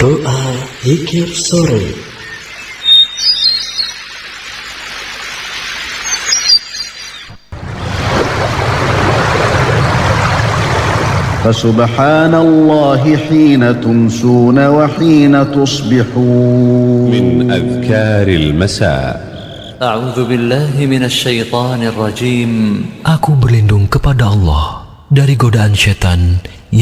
Doa Zikir Sore. فسبحان الله حين تمسون وحين تصبحون. من أذكار المساء. أعوذ بالله من الشيطان الرجيم. Aku berlindung kepada Allah dari godaan syaitan